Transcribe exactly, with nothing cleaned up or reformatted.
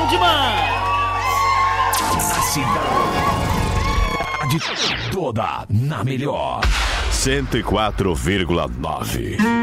demais. A cidade toda na melhor. cento e quatro vírgula nove.